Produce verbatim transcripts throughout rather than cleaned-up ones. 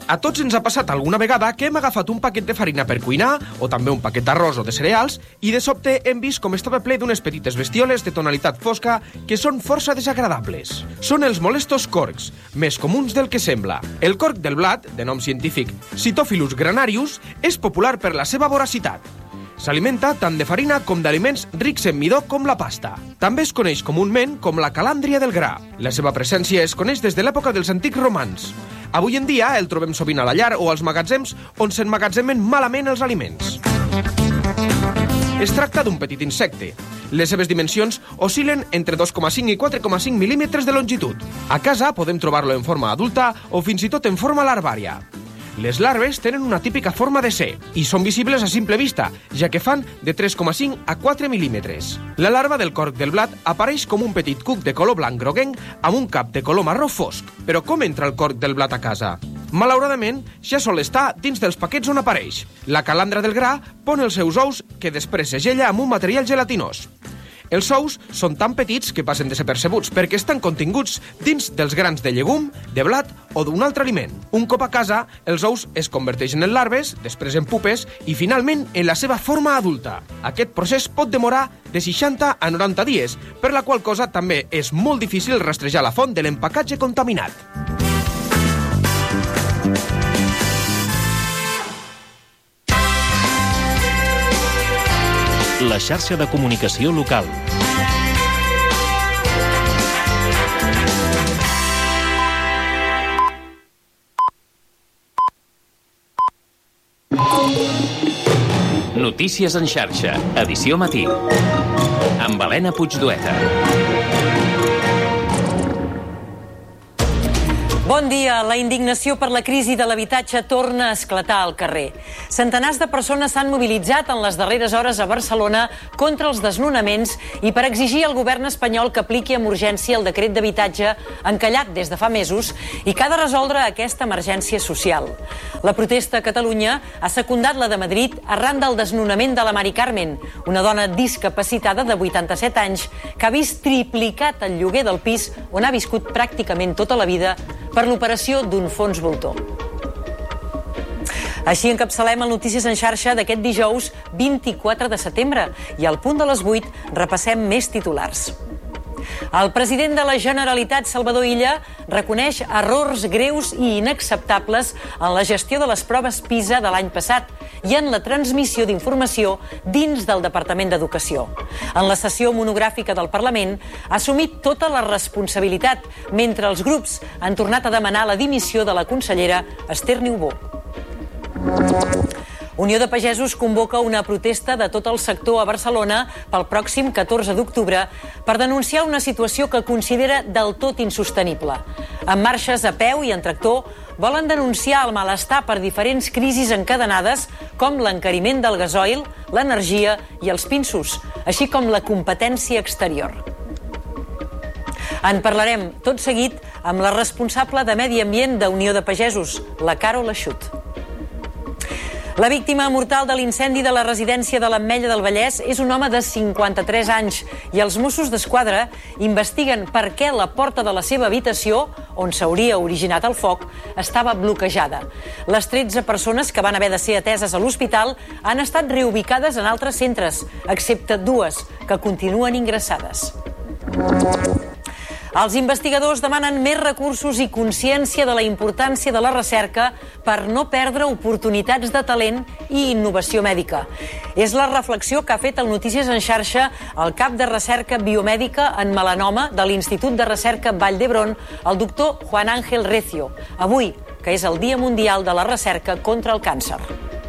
A tots ens ha passat alguna vegada que hem agafat un paquet de farina per cuinar, o també un paquet d'arròs o de cereals, i de sobte hem vist com estava ple d'unes petites bestioles de tonalitat fosca que són força desagradables. Són els molestos corcs, més comuns del que sembla. El corc del blat, de nom científic Cytophilus granarius, és popular per la seva voracitat. S'alimenta tant de farina com d'aliments rics en midó com la pasta. També es coneix comunament com la calàndria del gra. La seva presència es coneix des de l'època dels antics romans. Avui en dia el trobem sovint a la llar o als magatzems on s'emmagatzemen malament els aliments. Es tracta d'un petit insecte. Les seves dimensions oscil·len entre dos coma cinc i quatre coma cinc mil·límetres de longitud. A casa podem trobar-lo en forma adulta o fins i tot en forma larvària. Les larves tenen una típica forma de ser i són visibles a simple vista, ja que fan de tres coma cinc a quatre mil·límetres. La larva del corc del blat apareix com un petit cuc de color blanc groguenc amb un cap de color marró fosc. Però com entra el corc del blat a casa? Malauradament, ja sol estar dins dels paquets on apareix. La calandra del gra pon els seus ous que després segella amb un material gelatinós. Els ous són tan petits que passen desapercebuts perquè estan continguts dins dels grans de llegum, de blat o d'un altre aliment. Un cop a casa, els ous es converteixen en larves, després en pupes i finalment en la seva forma adulta. Aquest procés pot demorar de seixanta a noranta dies, per la qual cosa també és molt difícil rastrejar la font de l'empacatge contaminat. La xarxa de comunicació local. Notícies en xarxa, edició matí. Amb Helena Puigdueta. Bon dia. La indignació per la crisi de l'habitatge torna a esclatar al carrer. Centenars de persones s'han mobilitzat en les darreres hores a Barcelona contra els desnonaments i per exigir al govern espanyol que apliqui amb urgència el decret d'habitatge encallat des de fa mesos i que ha de resoldre aquesta emergència social. La protesta a Catalunya ha secundat la de Madrid arran del desnonament de la Mari Carmen, una dona discapacitada de vuitanta-set anys que ha vist triplicat el lloguer del pis on ha viscut pràcticament tota la vida per l'operació d'un fons voltor. Així encapçalem el Notícies en xarxa d'aquest dijous vint-i-quatre de setembre i al punt de les vuit repassem més titulars. El president de la Generalitat, Salvador Illa, reconeix errors greus i inacceptables en la gestió de les proves PISA de l'any passat i en la transmissió d'informació dins del Departament d'Educació. En la sessió monogràfica del Parlament ha assumit tota la responsabilitat, mentre els grups han tornat a demanar la dimissió de la consellera Esther Niubó. Unió de Pagesos convoca una protesta de tot el sector a Barcelona pel pròxim catorze d'octubre per denunciar una situació que considera del tot insostenible. Amb marxes a peu i en tractor, volen denunciar el malestar per diferents crisis encadenades com l'encariment del gasoil, l'energia i els pinsos, així com la competència exterior. En parlarem tot seguit amb la responsable de Medi Ambient de Unió de Pagesos, la Carol Eixut. La víctima mortal de l'incendi de la residència de l'Ametlla del Vallès és un home de cinquanta-tres anys i els Mossos d'Esquadra investiguen per què la porta de la seva habitació, on s'hauria originat el foc, estava bloquejada. Les tretze persones que van haver de ser ateses a l'hospital han estat reubicades en altres centres, excepte dues que continuen ingressades. Els investigadors demanen més recursos i consciència de la importància de la recerca per no perdre oportunitats de talent i innovació mèdica. És la reflexió que ha fet el Notícies en xarxa el cap de recerca biomèdica en melanoma de l'Institut de Recerca Vall d'Hebron, el doctor Juan Ángel Recio, avui, que és el Dia Mundial de la Recerca contra el Càncer.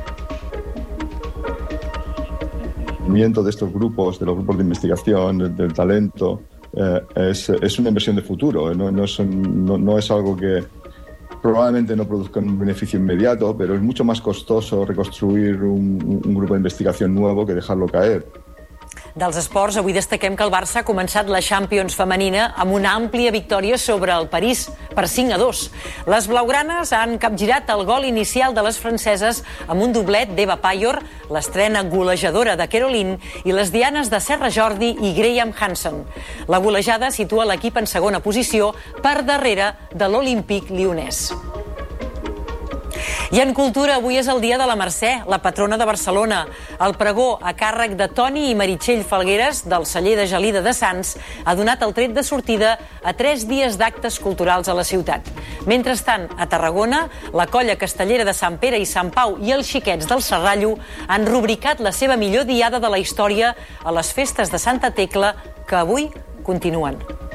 De estos grupos, de los grupos de investigación, del talento, Eh, es, es una inversión de futuro, no, no, es, no, no es algo que probablemente no produzca un beneficio inmediato, pero es mucho más costoso reconstruir un, un grupo de investigación nuevo que dejarlo caer. Dels esports, avui destaquem que el Barça ha començat la Champions femenina amb una àmplia victòria sobre el París per cinc a dos. Les blaugranes han capgirat el gol inicial de les franceses amb un doblet d'Eva Payor, l'estrena golejadora de Caroline, i les dianes de Serra Jordi i Graham Hansen. La golejada situa l'equip en segona posició per darrere de l'Olympique Lyonnès. I en cultura, avui és el dia de la Mercè, la patrona de Barcelona. El pregó, a càrrec de Toni i Meritxell Falgueres, del celler de Gelida de Sants, ha donat el tret de sortida a tres dies d'actes culturals a la ciutat. Mentrestant, a Tarragona, la colla castellera de Sant Pere i Sant Pau i els xiquets del Serrallo han rubricat la seva millor diada de la història a les festes de Santa Tecla, que avui continuen.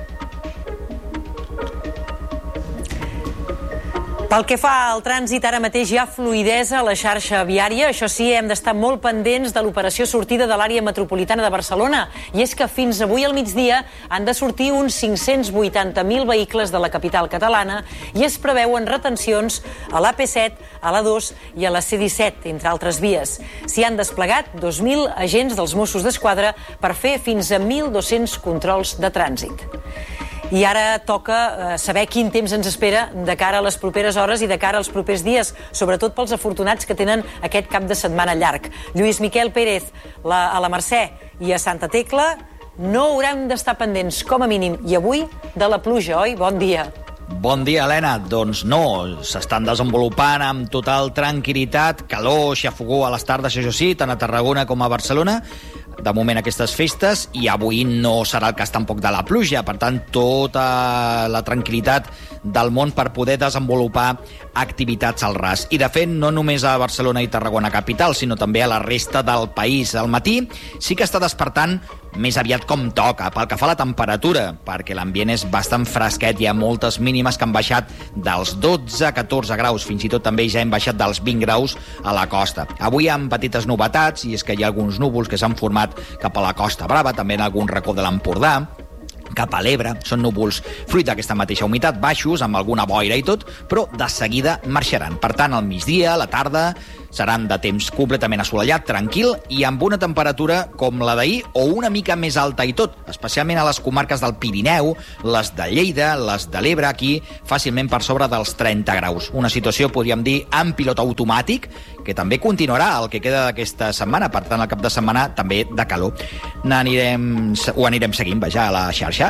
Pel que fa al trànsit, ara mateix hi ha fluïdesa a la xarxa viària. Això sí, hem d'estar molt pendents de l'operació sortida de l'àrea metropolitana de Barcelona. I és que fins avui al migdia han de sortir uns cinc-cents vuitanta mil vehicles de la capital catalana i es preveuen retencions a l'A P set, a l'A dos i a la C disset, entre altres vies. S'hi han desplegat dos mil agents dels Mossos d'Esquadra per fer fins a mil dos-cents controls de trànsit. I ara toca eh, saber quin temps ens espera de cara a les properes hores i de cara als propers dies, sobretot pels afortunats que tenen aquest cap de setmana llarg. Lluís Miquel Pérez, la, a la Mercè i a Santa Tecla, no haurem d'estar pendents, com a mínim, i avui, de la pluja, oi? Bon dia. Bon dia, Helena. Doncs no, s'estan desenvolupant amb total tranquil·litat, calor, xafogó a les tardes, això sí, tant a Tarragona com a Barcelona, de moment aquestes festes, i avui no serà el cas tampoc de la pluja, per tant tota la tranquil·litat del món per poder desenvolupar activitats al ras. I de fet no només a Barcelona i Tarragona capital, sinó també a la resta del país. Al matí sí que està despertant més aviat com toca, pel que fa a la temperatura, perquè l'ambient és bastant fresquet, hi ha moltes mínimes que han baixat dels dotze a catorze graus, fins i tot també ja hem baixat dels vint graus a la costa. Avui hi ha petites novetats, i és que hi ha alguns núvols que s'han format cap a la Costa Brava, també en algun racó de l'Empordà, cap a l'Ebre. Són núvols fruit d'aquesta mateixa humitat, baixos, amb alguna boira i tot, però de seguida marxaran. Per tant, al migdia, a la tarda, seran de temps completament assolellat, tranquil, i amb una temperatura com la d'ahir o una mica més alta i tot, especialment a les comarques del Pirineu, les de Lleida, les de l'Ebre, aquí fàcilment per sobre dels trenta graus. Una situació, podríem dir, en pilot automàtic, que també continuarà el que queda d'aquesta setmana, per tant, el cap de setmana també de calor. N'anirem, ho anirem seguint, vaja, a la xarxa.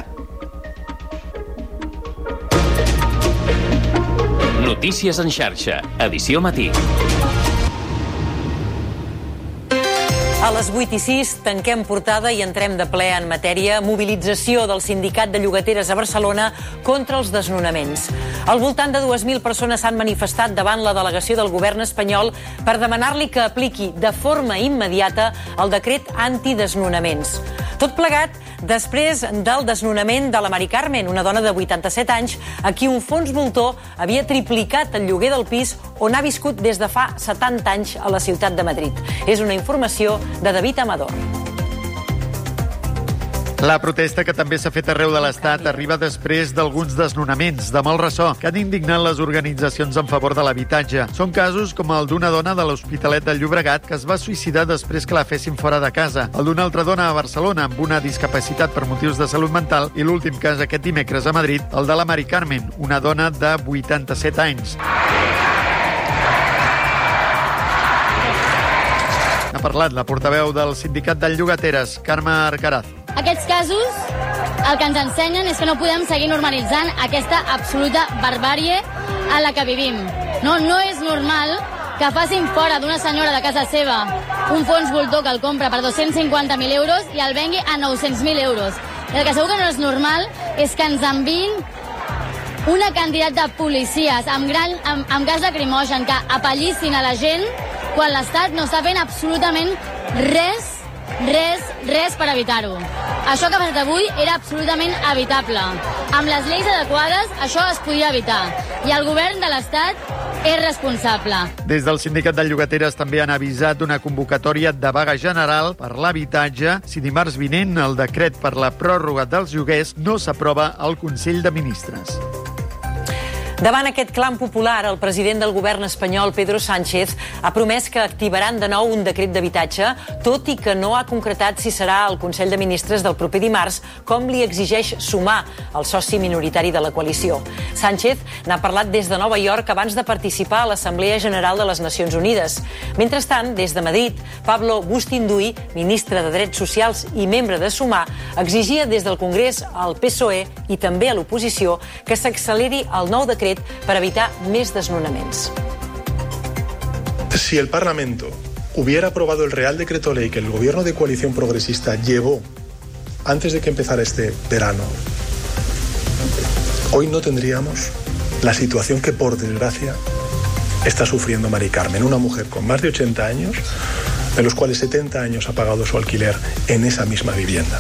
Notícies en xarxa, edició matí. A les vuit i sis tanquem portada i entrem de ple en matèria. Mobilització del Sindicat de Llogateres a Barcelona contra els desnonaments. Al voltant de dues mil persones s'han manifestat davant la delegació del govern espanyol per demanar-li que apliqui de forma immediata el decret antidesnonaments. Tot plegat després del desnonament de la Mari Carmen, una dona de vuitanta-set anys, a qui un fons voltor havia triplicat el lloguer del pis on ha viscut des de fa setanta anys a la ciutat de Madrid. És una informació de David Amador. La protesta, que també s'ha fet arreu de l'Estat, arriba després d'alguns desnonaments de mal ressò que han indignat les organitzacions en favor de l'habitatge. Són casos com el d'una dona de l'Hospitalet del Llobregat que es va suïcidar després que la fessin fora de casa, el d'una altra dona a Barcelona amb una discapacitat per motius de salut mental i l'últim cas aquest dimecres a Madrid, el de la Mari Carmen, una dona de vuitanta-set anys. Ha parlat la portaveu del Sindicat de Llogateres, Carme Arcaraz. Aquests casos el que ens ensenyen és que no podem seguir normalitzant aquesta absoluta barbàrie a la que vivim. No, no és normal que facin fora d'una senyora de casa seva un fons voltor que el compra per dos-cents cinquanta mil euros i el vengui a nou-cents mil euros. I el que segur que no és normal és que ens enviïn una quantitat de policies amb, gran, amb, amb gas lacrimogen que apallissin a la gent quan l'Estat no està fent absolutament res, res, res per evitar-ho. Això que ha passat avui era absolutament evitable. Amb les lleis adequades això es podia evitar. I el govern de l'Estat és responsable. Des del Sindicat de Llogateres també han avisat una convocatòria de vaga general per l'habitatge si dimarts vinent el decret per la pròrroga dels lloguers no s'aprova al Consell de Ministres. Davant aquest clam popular, el president del govern espanyol, Pedro Sánchez, ha promès que activaran de nou un decret d'habitatge, tot i que no ha concretat si serà el Consell de Ministres del proper dimarts, com li exigeix Sumar, el soci minoritari de la coalició. Sánchez n'ha parlat des de Nova York abans de participar a l'Assemblea General de les Nacions Unides. Mentrestant, des de Madrid, Pablo Bustinduy, ministre de Drets Socials i membre de Sumar, exigia des del Congrés al P S O E i també a l'oposició que s'acceleri el nou decret per evitar més desnonaments. Si el Parlamento hubiera aprobado el Real Decreto Ley que el Gobierno de Coalición Progresista llevó antes de que empezara este verano, hoy no tendríamos la situación que, por desgracia, está sufriendo Mari Carmen, una mujer con más de ochenta años, de los cuales setenta años ha pagado su alquiler en esa misma vivienda.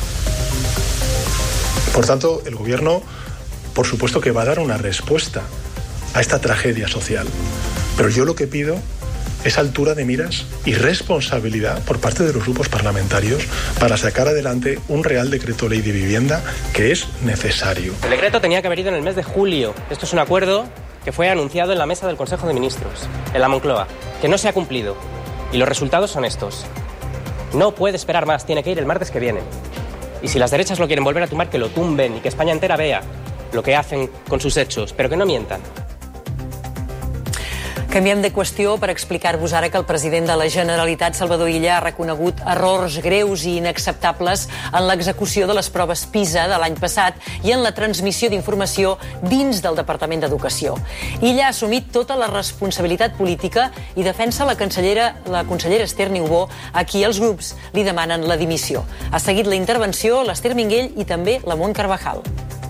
Por tanto, el Gobierno, por supuesto que va a dar una respuesta a esta tragedia social, pero yo lo que pido es altura de miras y responsabilidad por parte de los grupos parlamentarios para sacar adelante un Real Decreto Ley de Vivienda que es necesario. El decreto tenía que haber ido en el mes de julio. Esto es un acuerdo que fue anunciado en la mesa del Consejo de Ministros, en la Moncloa, que no se ha cumplido. Y los resultados son estos. No puede esperar más, tiene que ir el martes que viene. Y si las derechas lo quieren volver a tumbar, que lo tumben y que España entera vea lo que hacen con sus hechos, pero que no mientan. Canviem de qüestió per explicar-vos ara que el president de la Generalitat, Salvador Illa, ha reconegut errors greus i inacceptables en l'execució de les proves PISA de l'any passat i en la transmissió d'informació dins del Departament d'Educació. Illa ha assumit tota la responsabilitat política i defensa la cancellera, la consellera Esther Niubó, a qui els grups li demanen la dimissió. Ha seguit la intervenció l'Esther Minguell i també la Mont Carvajal.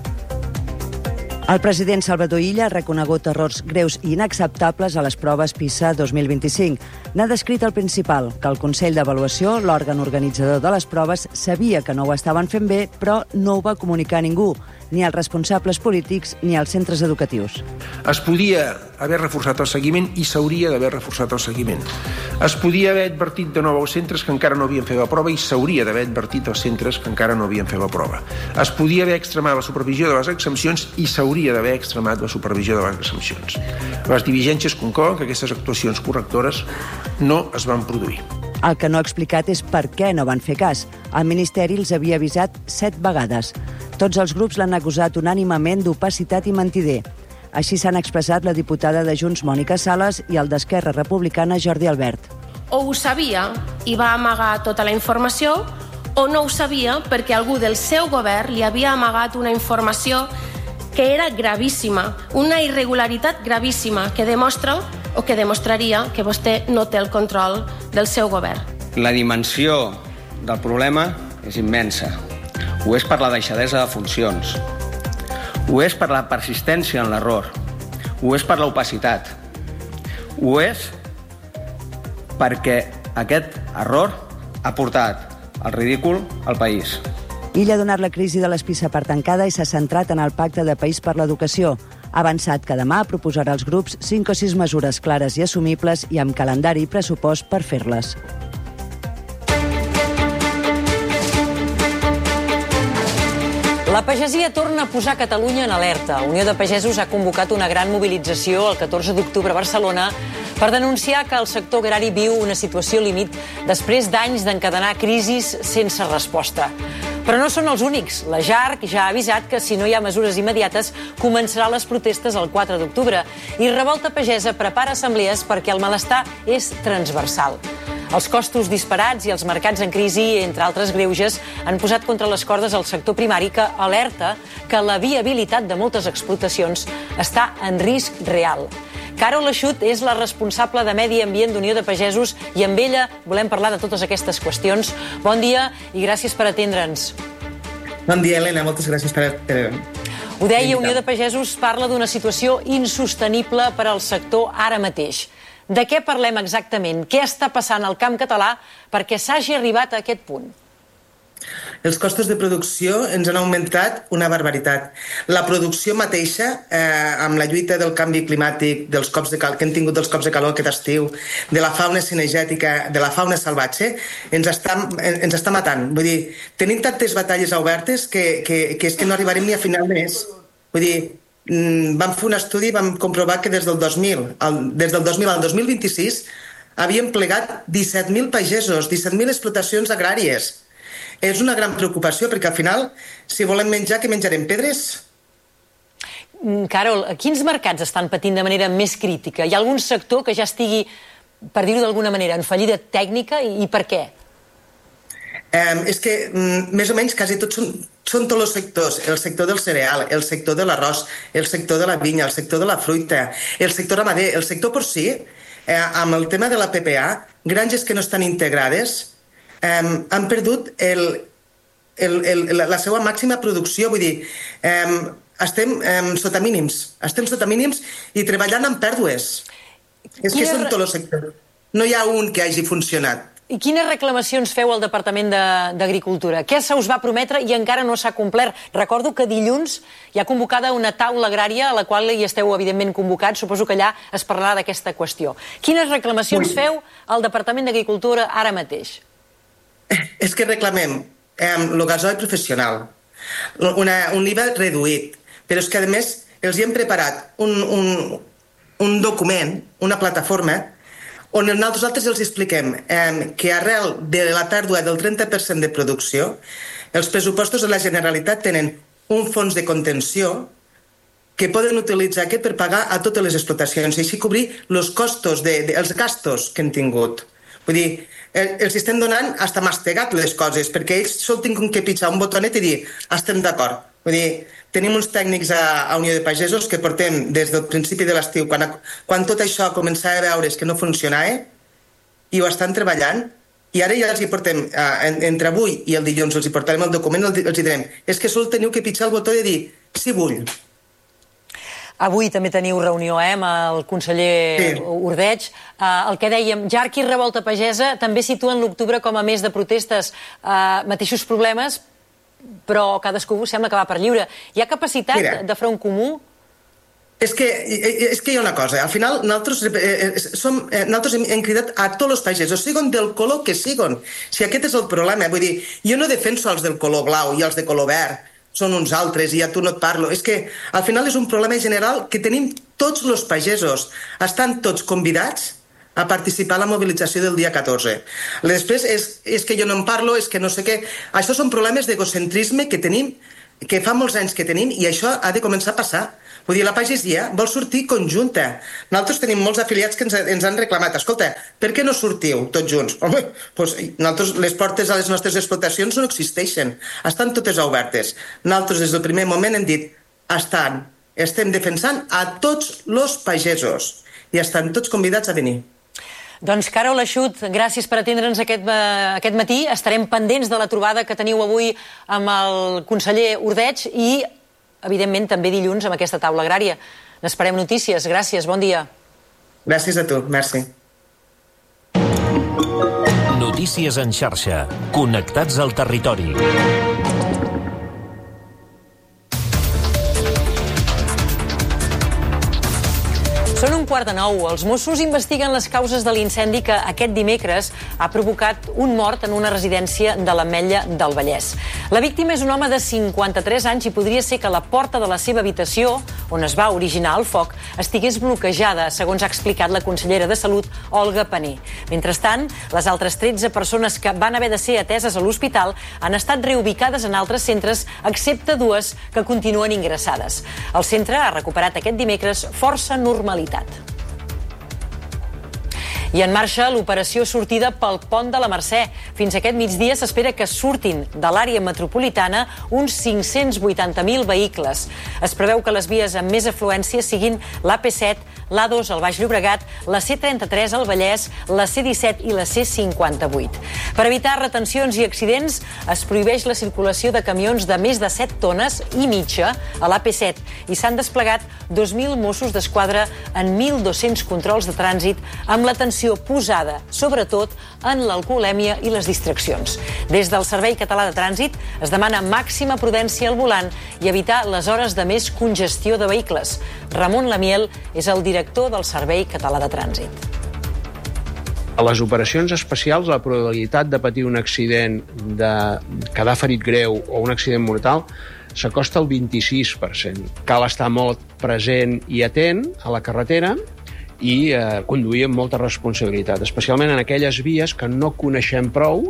El president Salvador Illa ha reconegut errors greus i inacceptables a les proves PISA dos mil vint-i-cinc. N'ha descrit el principal, que el Consell d'Avaluació, l'òrgan organitzador de les proves, sabia que no ho estaven fent bé, però no ho va comunicar a ningú, ni als responsables polítics ni als centres educatius. Es podia haver reforçat el seguiment i s'hauria d'haver reforçat el seguiment. Es podia haver advertit de nou als centres que encara no havien fet la prova i s'hauria d'haver advertit als centres que encara no havien fet la prova. Es podia haver extremat la supervisió de les exempcions i s'hauria d'haver extremat la supervisió de les exempcions. Les diligències conclouen que aquestes actuacions correctores no es van produir. El que no ha explicat és per què no van fer cas. El Ministeri els havia avisat set vegades. Tots els grups l'han acusat unànimement d'opacitat i mentider. Així s'han expressat la diputada de Junts, Mònica Sales, i el d'Esquerra Republicana, Jordi Albert. O ho sabia i va amagar tota la informació, o no ho sabia perquè algú del seu govern li havia amagat una informació que era gravíssima, una irregularitat gravíssima que demostra o que demostraria que vostè no té el control del seu govern. La dimensió del problema és immensa. Ho és per la deixadesa de funcions. Ho és per la persistència en l'error. Ho és per l'opacitat. Ho és perquè aquest error ha portat al ridícul al país. Illa ha donat la crisi de les PISA per tancada i s'ha centrat en el Pacte de País per l'Educació. Ha avançat que demà proposarà als grups cinc o sis mesures clares i assumibles i amb calendari i pressupost per fer-les. La pagesia torna a posar Catalunya en alerta. Unió de Pagesos ha convocat una gran mobilització el catorze d'octubre a Barcelona per denunciar que el sector agrari viu una situació límit després d'anys d'encadenar crisis sense resposta. Però no són els únics. La Jarc ja ha avisat que si no hi ha mesures immediates començarà les protestes el quatre d'octubre i Revolta Pagesa prepara assemblees perquè el malestar és transversal. Els costos disparats i els mercats en crisi, entre altres greuges, han posat contra les cordes el sector primari que alerta que la viabilitat de moltes explotacions està en risc real. Carol Eixut és la responsable de Medi Ambient d'Unió de Pagesos i amb ella volem parlar de totes aquestes qüestions. Bon dia i gràcies per atendre'ns. Bon dia, Helena, moltes gràcies per... per... Ho deia, Unió de Pagesos parla d'una situació insostenible per al sector ara mateix. De què parlem exactament? Què està passant al camp català perquè s'hagi arribat a aquest punt? Els costos de producció ens han augmentat una barbaritat. La producció mateixa, eh, amb la lluita del canvi climàtic, dels cops de cal que hem tingut dels cops de calor aquest estiu, de la fauna cinegètica, de la fauna salvatge, ens està, ens està matant. Vull dir, tenim tantes batalles obertes que, que, que és que no arribarem ni a final de mes. Vull dir, vam fer un estudi i vam comprovar que des del dos mil, al, des del dos mil al dos mil vint-i-sis havíem plegat disset mil pagesos, disset mil explotacions agràries. És una gran preocupació perquè al final, si volem menjar, què menjarem? Pedres? Carol, quins mercats estan patint de manera més crítica? Hi ha algun sector que ja estigui, per dir-ho d'alguna manera, en fallida tècnica i, i per què? Eh, és que mm, més o menys quasi tots són, són tots els sectors, el sector del cereal, el sector de l'arròs, el sector de la vinya, el sector de la fruita, el sector ramader, el sector porcí, eh, amb el tema de la P P A, granges que no estan integrades eh, han perdut el, el, el, la seva màxima producció. Vull dir, eh, estem eh, sota mínims, estem sota mínims i treballant amb pèrdues. És que són tots els sectors. No hi ha un que hagi funcionat. I quines reclamacions feu al Departament d'Agricultura? Què se us va prometre i encara no s'ha complert? Recordo que dilluns hi ha convocada una taula agrària a la qual hi esteu, evidentment, convocats. Suposo que allà es parlarà d'aquesta qüestió. Quines reclamacions feu al Departament d'Agricultura ara mateix? És que reclamem eh, el gasoil professional, una, un I V A reduït, però és que, a més, els hi hem preparat un, un, un document, una plataforma, on nosaltres els expliquem eh, que arrel de la pèrdua del trenta per cent de producció, els pressupostos de la Generalitat tenen un fons de contenció que poden utilitzar aquest per pagar a totes les explotacions i així cobrir els costos, de, de, els gastos que han tingut. Vull dir, eh, els estem donant hasta mastegat les coses, perquè ells sol tinguin que pitjar un botonet i dir estem d'acord. Vull dir, tenim uns tècnics a, a Unió de Pagesos que portem des del principi de l'estiu, quan, quan tot això començava a veure's que no funcionava, i ho estan treballant, i ara ja els hi portem, eh, entre avui i el dilluns els hi portarem el document, els hi direm, és que sol teniu que pitjar el botó i dir, sí vull. Avui també teniu reunió eh, amb el conseller sí. Ordeig. Uh, el que dèiem, Jarc i Revolta Pagesa també situen l'octubre com a mes de protestes, uh, mateixos problemes, però cadascú sembla que va per lliure. Hi ha capacitat Mira, de front comú? És que, és que hi ha una cosa. Al final, nosaltres, eh, som, eh, nosaltres hem, hem cridat a tots els pagesos, siguin del color que siguin. Si aquest és el problema. Vull dir, jo no defenso els del color blau i els de color verd. Són uns altres i a tu no et parlo. És que al final és un problema general que tenim tots els pagesos. Estan tots convidats a participar a la mobilització del dia catorze. Després és, és que jo no en parlo, és que no sé què. Això són problemes d'egocentrisme que tenim, que fa molts anys que tenim, i això ha de començar a passar. Vull dir, la pagesia vol sortir conjunta. Nosaltres tenim molts afiliats que ens, ens han reclamat. Escolta, per què no sortiu tots junts? Home, doncs nosaltres, les portes a les nostres explotacions no existeixen. Estan totes obertes. Nosaltres, des del primer moment, hem dit estan, estem defensant a tots els pagesos i estan tots convidats a venir. Doncs Carol Eixut, gràcies per atendre'ns aquest, aquest matí. Estarem pendents de la trobada que teniu avui amb el conseller Ordeig i, evidentment, també dilluns amb aquesta taula agrària. N'esperem notícies. Gràcies, bon dia. Gràcies a tu, merci. Notícies en xarxa. Connectats al territori. Són un quart de nou. Els Mossos investiguen les causes de l'incendi que aquest dimecres ha provocat un mort en una residència de l'Ametlla del Vallès. La víctima és un home de cinquanta-tres anys i podria ser que la porta de la seva habitació, on es va originar el foc, estigués bloquejada, segons ha explicat la consellera de Salut, Olga Pané. Mentrestant, les altres tretze persones que van haver de ser ateses a l'hospital han estat reubicades en altres centres, excepte dues que continuen ingressades. El centre ha recuperat aquest dimecres força normalitat. I en marxa l'operació sortida pel pont de la Mercè. Fins aquest migdia s'espera que surtin de l'àrea metropolitana uns cinc-cents vuitanta mil vehicles. Es preveu que les vies amb més afluència siguin l'A P set, l'A dos al Baix Llobregat, la C trenta-tres al Vallès, la C disset i la C cinquanta-vuit. Per evitar retencions i accidents, es prohibeix la circulació de camions de més de set tones i mitja a l'A P set i s'han desplegat dos mil Mossos d'Esquadra en mil dos-cents controls de trànsit amb l'atenció posada, sobretot, en l'alcoholèmia i les distraccions. Des del Servei Català de Trànsit es demana màxima prudència al volant i evitar les hores de més congestió de vehicles. Ramon Lamiel és el director del Servei Català de Trànsit. A les operacions especials, la probabilitat de patir un accident, de quedar ferit greu o un accident mortal s'acosta al vint-i-sis per cent. Cal estar molt present i atent a la carretera i eh, conduir amb molta responsabilitat, especialment en aquelles vies que no coneixem prou.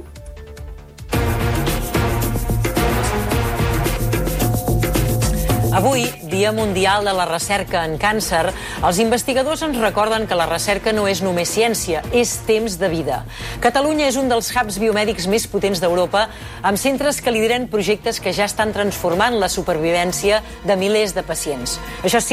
Avui, Dia Mundial de la Recerca en Càncer, els investigadors ens recorden que la recerca no és només ciència, és temps de vida. Catalunya és un dels hubs biomèdics més potents d'Europa, amb centres que lideren projectes que ja estan transformant la supervivència de milers de pacients. Això sí,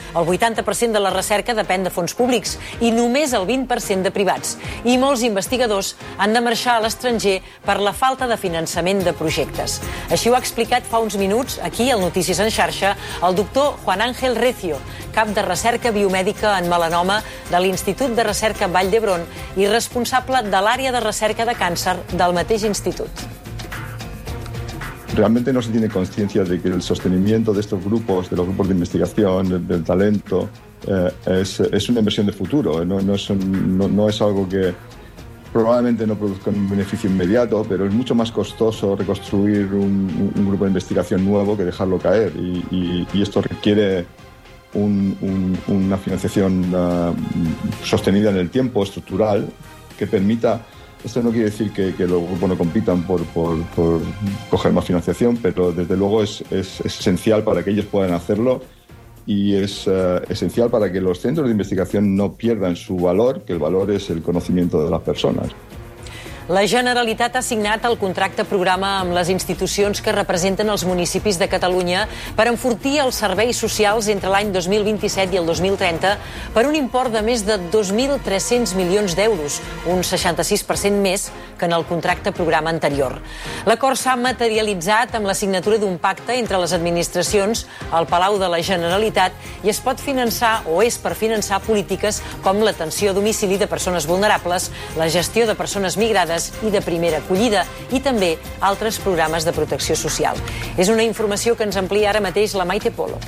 El vuitanta per cent de la recerca depèn de fons públics i només el vint per cent de privats. I molts investigadors han de marxar a l'estranger per la falta de finançament de projectes. Així ho ha explicat fa uns minuts, aquí al Notícies en xarxa, el doctor Juan Ángel Recio, cap de recerca biomèdica en melanoma de l'Institut de Recerca Vall d'Hebron i responsable de l'àrea de recerca de càncer del mateix institut. Realmente no se tiene conciencia de que el sostenimiento de estos grupos, de los grupos de investigación, del, del talento, eh, es, es una inversión de futuro. No, no, es un, no, no es algo que probablemente no produzca un beneficio inmediato, pero es mucho más costoso reconstruir un, un grupo de investigación nuevo que dejarlo caer. Y, y, y esto requiere un, un, una financiación uh, sostenida en el tiempo, estructural, que permita... Esto no quiere decir que, que los grupos no compitan por, por, por coger más financiación, pero desde luego es, es, es esencial para que ellos puedan hacerlo y es uh, esencial para que los centros de investigación no pierdan su valor, que el valor es el conocimiento de las personas. La Generalitat ha signat el contracte programa amb les institucions que representen els municipis de Catalunya per enfortir els serveis socials entre l'any dos mil vint-i-set i el dos mil trenta per un import de més de dos mil tres-cents milions d'euros, un seixanta-sis per cent més que en el contracte programa anterior. L'acord s'ha materialitzat amb la signatura d'un pacte entre les administracions al Palau de la Generalitat i es pot finançar o és per finançar polítiques com l'atenció a domicili de persones vulnerables, la gestió de persones migrades i de primera acollida i també altres programes de protecció social. És una informació que ens amplia ara mateix la Maite Polo.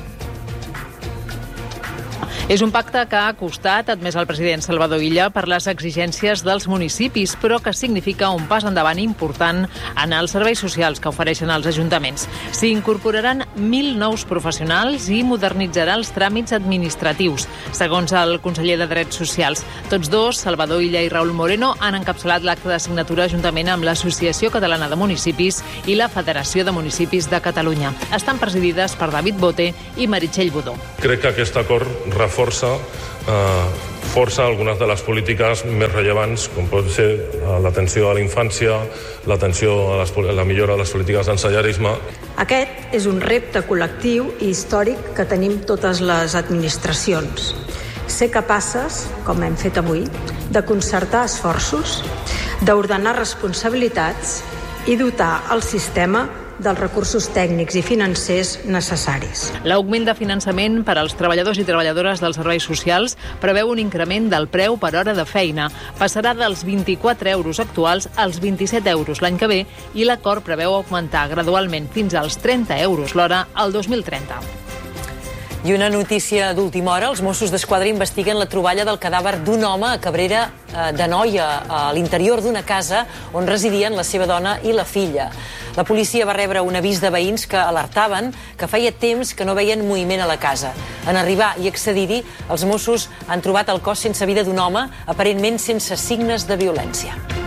És un pacte que ha costat, admès el president Salvador Illa, per les exigències dels municipis, però que significa un pas endavant important en els serveis socials que ofereixen els ajuntaments. S'hi incorporaran mil nous professionals i modernitzarà els tràmits administratius, segons el conseller de Drets Socials. Tots dos, Salvador Illa i Raúl Moreno, han encapçalat l'acte de signatura juntament amb l'Associació Catalana de Municipis i la Federació de Municipis de Catalunya. Estan presidides per David Bote i Meritxell Budó. Crec que aquest acord reforça força, eh, força algunes de les polítiques més rellevants, com pot ser l'atenció a la infància, l'atenció a les, la millora de les polítiques d'ensenyarisme. Aquest és un repte col·lectiu i històric que tenim totes les administracions. Ser capaces, com hem fet avui, de concertar esforços, d'ordenar responsabilitats i dotar el sistema dels recursos tècnics i financers necessaris. L'augment de finançament per als treballadors i treballadores dels serveis socials preveu un increment del preu per hora de feina. Passarà dels vint-i-quatre euros actuals als vint-i-set euros l'any que ve i l'acord preveu augmentar gradualment fins als trenta euros l'hora al dos mil trenta. I una notícia d'última hora. Els Mossos d'Esquadra investiguen la troballa del cadàver d'un home a Cabrera de Noia, a l'interior d'una casa on residien la seva dona i la filla. La policia va rebre un avís de veïns que alertaven que feia temps que no veien moviment a la casa. En arribar i accedir-hi, els Mossos han trobat el cos sense vida d'un home, aparentment sense signes de violència.